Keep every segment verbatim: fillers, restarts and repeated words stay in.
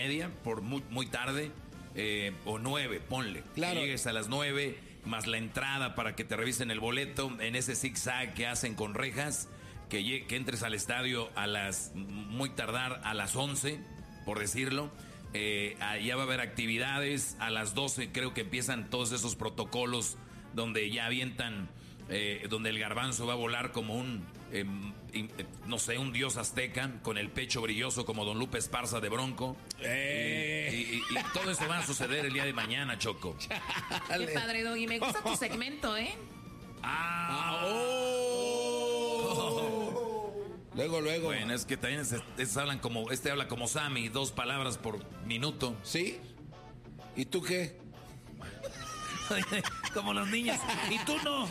media, por muy, muy tarde, eh, o nueve, ponle. Claro. Que llegues a las nueve, más la entrada para que te revisen el boleto, en ese zigzag que hacen con rejas, que, lle- que entres al estadio a las, muy tardar, a las once, por decirlo. Eh, allá va a haber actividades, a las doce creo que empiezan todos esos protocolos donde ya avientan... Eh, donde el garbanzo va a volar como un, eh, eh, no sé, un dios azteca, con el pecho brilloso como Don Lupe Esparza de Bronco. Eh. Y, y- y- y todo eso va a suceder el día de mañana, Choco. Qué padre, Doggy. Me gusta tu segmento, ¿eh? Ah, oh. Luego, luego. Bueno, es que también es- es- hablan como, este habla como Sammy, dos palabras por minuto. ¿Sí? ¿Y tú qué? Como los niños. Y tú no.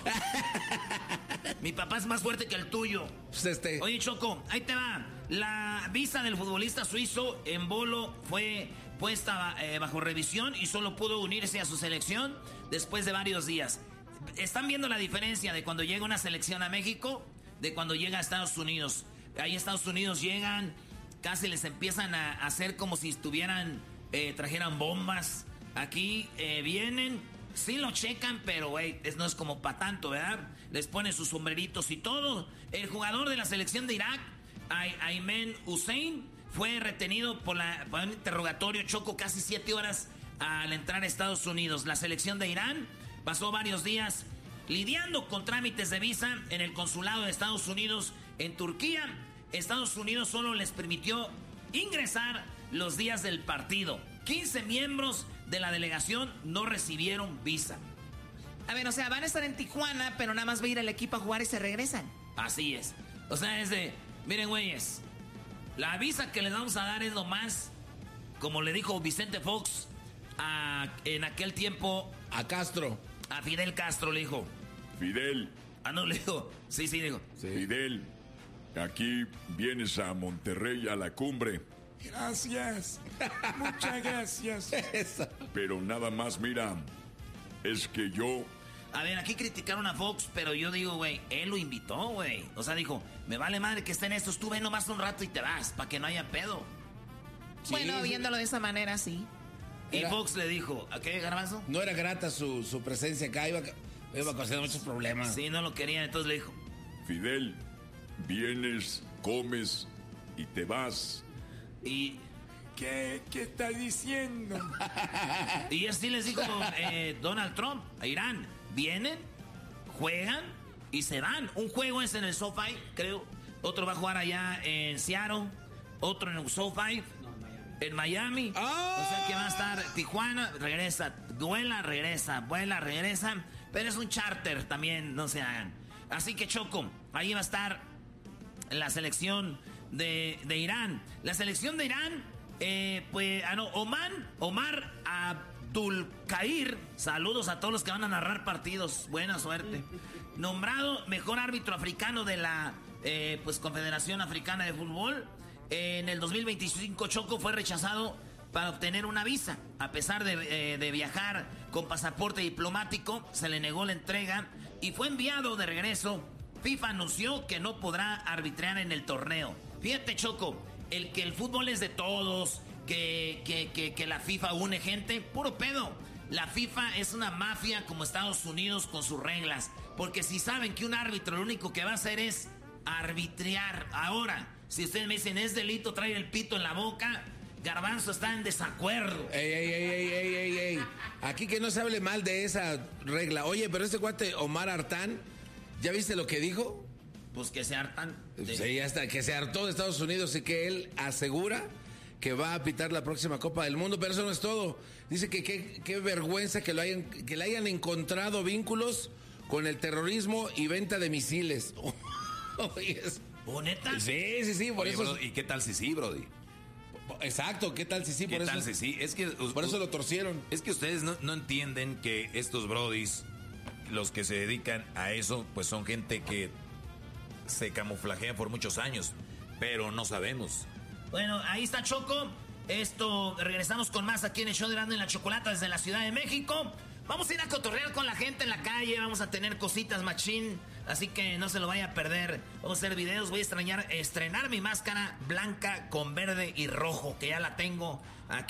Mi papá es más fuerte que el tuyo. Pues este. Oye, Choco, ahí te va. La visa del futbolista suizo en Bolo fue puesta eh, bajo revisión y solo pudo unirse a su selección después de varios días. ¿Están viendo la diferencia de cuando llega una selección a México de cuando llega a Estados Unidos? Ahí en Estados Unidos llegan, casi les empiezan a hacer como si estuvieran, eh, trajeran bombas. Aquí eh, vienen... Sí lo checan, pero güey, no es como para tanto, ¿verdad? Les ponen sus sombreritos y todo. El jugador de la selección de Irak, Ay- Ayman Hussein, fue retenido por, la, por un interrogatorio, Choco, casi siete horas al entrar a Estados Unidos. La selección de Irán pasó varios días lidiando con trámites de visa en el consulado de Estados Unidos en Turquía. Estados Unidos solo les permitió ingresar los días del partido. quince miembros de la delegación no recibieron visa. A ver, o sea, van a estar en Tijuana, pero nada más va a ir el equipo a jugar y se regresan. Así es. O sea, es de... Miren, güeyes, la visa que les vamos a dar es lo más... Como le dijo Vicente Fox a, en aquel tiempo... A Castro. A Fidel Castro le dijo... Fidel. Ah, no, le dijo... Sí, sí, le dijo... Sí. Fidel, aquí vienes a Monterrey a la cumbre. Gracias. Muchas gracias. Pero nada más, mira, es que yo... A ver, aquí criticaron a Fox, pero yo digo, güey, él lo invitó, güey. O sea, dijo, me vale madre que estén estos, tú ven nomás un rato y te vas, para que no haya pedo. Sí, Bueno, sí. viéndolo de esa manera, sí. Y Era- Fox le dijo, ¿a qué, Garbanzo? No era grata su, su presencia acá, iba, a- iba a causar muchos problemas. Sí, no lo querían, entonces le dijo, Fidel, vienes, comes y te vas. y... ¿Qué, qué estás diciendo? Y así les dijo eh, Donald Trump a Irán. Vienen, juegan y se van. Un juego es en el SoFi, creo. Otro va a jugar allá en Seattle. Otro en el SoFi. En Miami. ¡Ah! O sea que va a estar Tijuana, regresa. Vuela, regresa. Vuela, regresa. Pero es un charter también, no se hagan. Así que Choco, ahí va a estar la selección de, de Irán. La selección de Irán, eh, pues, ah, no, Oman, Omar Abdulkair, saludos a todos los que van a narrar partidos, buena suerte. Nombrado mejor árbitro africano de la eh, pues Confederación Africana de Fútbol. En el dos mil veinticinco, Choco fue rechazado para obtener una visa. A pesar de, eh, de viajar con pasaporte diplomático, se le negó la entrega y fue enviado de regreso. FIFA anunció que no podrá arbitrar en el torneo. Fíjate, Choco, el que el fútbol es de todos, que, que, que, que la FIFA une gente, puro pedo. La FIFA es una mafia como Estados Unidos con sus reglas. Porque si saben que un árbitro lo único que va a hacer es arbitrar. Ahora, si ustedes me dicen es delito traer el pito en la boca, Garbanzo está en desacuerdo. Ey, ey, ey, ey, ey, ey, ey. Aquí que no se hable mal de esa regla. Oye, pero este cuate Omar Artán, ¿ya viste lo que dijo? Pues que se hartan. de- Sí, ya está, que se hartó de Estados Unidos y que él asegura que va a pitar la próxima Copa del Mundo, pero eso no es todo. Dice que qué qué vergüenza que lo hayan, que le hayan encontrado vínculos con el terrorismo y venta de misiles. Oye, es- ¿Oh, neta? sí, sí, sí, por Oye, eso. bro, ¿y qué tal si sí, Brody? Exacto, ¿qué tal si sí? ¿Qué Por tal eso, si sí? Es que, por eso lo torcieron. Es que ustedes no, no entienden que estos brodis, los que se dedican a eso, pues son gente que se camuflajea por muchos años, pero no sabemos. Bueno, ahí está Choco. Esto, regresamos con más aquí en el show de Erasmo y la Chocolata desde la Ciudad de México. Vamos a ir a cotorrear con la gente en la calle, vamos a tener cositas machín, así que no se lo vaya a perder. Vamos a hacer videos, voy a extrañar, estrenar mi máscara blanca con verde y rojo, que ya la tengo aquí.